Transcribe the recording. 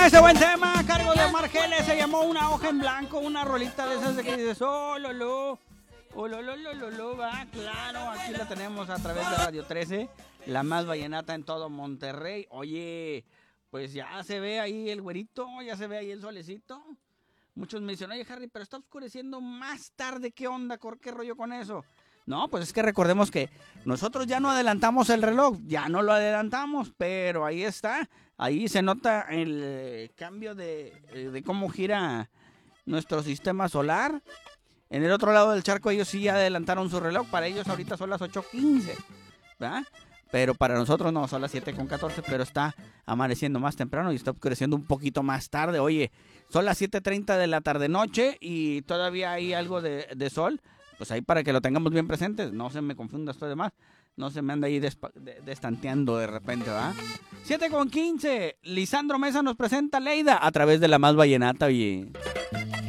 tema, ese buen tema, a cargo de Margeles, se llamó Una hoja en blanco, una rolita de esas de que dices, oh, lo, va, claro, aquí la tenemos a través de Radio 13, la más vallenata en todo Monterrey. Oye, pues ya se ve ahí el güerito, ya se ve ahí el solecito. Muchos me dicen, oye Harry, pero está oscureciendo más tarde, ¿qué onda? ¿Qué rollo con eso? No, pues es que recordemos que nosotros ya no adelantamos el reloj, ya no lo adelantamos, pero ahí está, ahí se nota el cambio de cómo gira nuestro sistema solar. En el otro lado del charco ellos sí adelantaron su reloj, para ellos ahorita son las 8:15, ¿verdad? Pero para nosotros no, son las 7:14, pero está amaneciendo más temprano y está oscureciendo un poquito más tarde. Oye, son las 7:30 de la tarde-noche y todavía hay algo de sol. Pues ahí para que lo tengamos bien presentes, no se me confunda esto de más, no se me anda ahí destanteando de repente, ¿verdad? 7:15, Lisandro Mesa nos presenta Leida a través de la más vallenata, oye.